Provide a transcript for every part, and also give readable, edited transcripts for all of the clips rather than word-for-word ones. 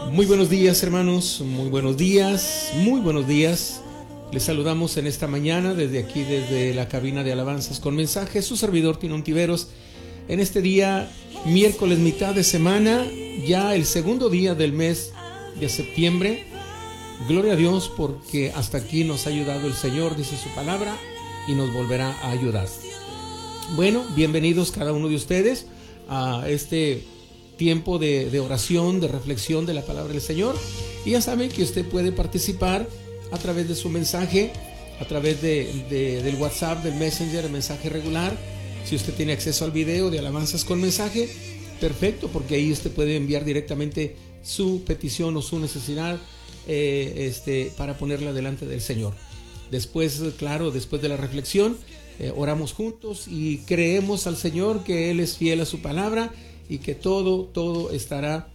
Muy buenos días, hermanos, muy buenos días, muy buenos días. Les saludamos en esta mañana desde aquí, desde la cabina de alabanzas con mensaje, su servidor Tino Ontiveros. En este día, miércoles, mitad de semana, ya el segundo día del mes de septiembre. Gloria a Dios porque hasta aquí nos ha ayudado el Señor, dice su palabra, y nos volverá a ayudar. Bueno, bienvenidos cada uno de ustedes a este tiempo de oración, de reflexión de la palabra del Señor. Y ya saben que usted puede participar a través de su mensaje, a través del WhatsApp, del Messenger, el mensaje regular. Si usted tiene acceso al video de alabanzas con mensaje, perfecto, porque ahí usted puede enviar directamente su petición o su necesidad para ponerla delante del Señor. Después, claro, después de la reflexión, oramos juntos y creemos al Señor que Él es fiel a su palabra y que todo estará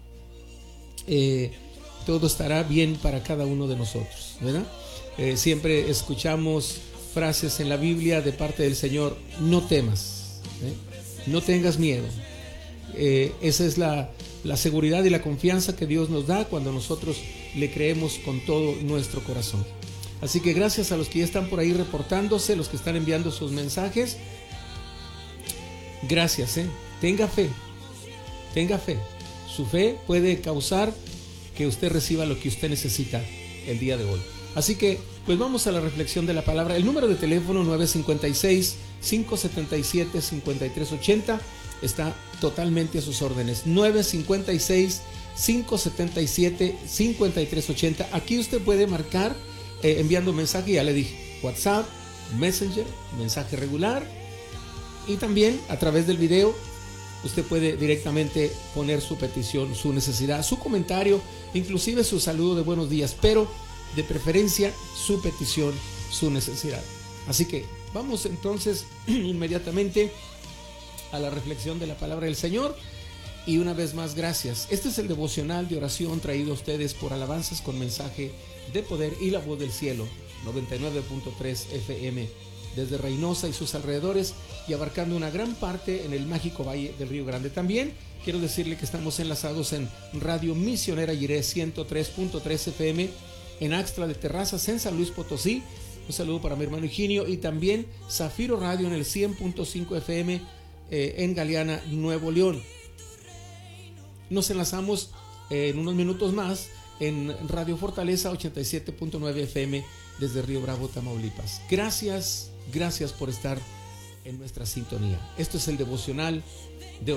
bien para cada uno de nosotros, ¿verdad? Siempre escuchamos frases en la Biblia de parte del Señor: no temas, no tengas miedo. Esa es la seguridad y la confianza que Dios nos da cuando nosotros le creemos con todo nuestro corazón. Así que gracias a los que ya están por ahí reportándose, los que están enviando sus mensajes. Gracias, tenga fe. Tenga fe. Su fe puede causar que usted reciba lo que usted necesita el día de hoy. Así que, pues vamos a la reflexión de la palabra. El número de teléfono 956-577-5380 está totalmente a sus órdenes. 956-577-5380. Aquí usted puede marcar enviando mensaje, ya le dije, WhatsApp, Messenger, mensaje regular, y también a través del video usted puede directamente poner su petición, su necesidad, su comentario, inclusive su saludo de buenos días, pero de preferencia su petición, su necesidad. Así que vamos entonces inmediatamente a la reflexión de la palabra del Señor. Y una vez más, gracias. Este es el devocional de oración traído a ustedes por Alabanzas con Mensaje de Poder y la Voz del Cielo, 99.3 FM, desde Reynosa y sus alrededores, y abarcando una gran parte en el mágico Valle del Río Grande. También quiero decirle que estamos enlazados en Radio Misionera Jiré 103.3 FM, en Axtla de Terrazas, en San Luis Potosí. Un saludo para mi hermano Higinio. Y también Zafiro Radio en el 100.5 FM en Galeana, Nuevo León. Nos enlazamos en unos minutos más en Radio Fortaleza 87.9 FM desde Río Bravo, Tamaulipas. Gracias por estar en nuestra sintonía. Esto es el devocional de